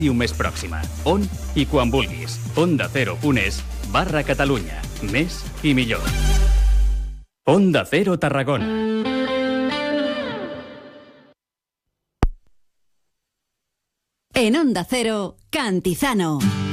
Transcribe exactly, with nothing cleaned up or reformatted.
i un més pròxima. On i quan vulguis. Onda Cero punt es barra Catalunya. Més i millor. Onda Cero Tarragona. En Onda Cero, Cantizano.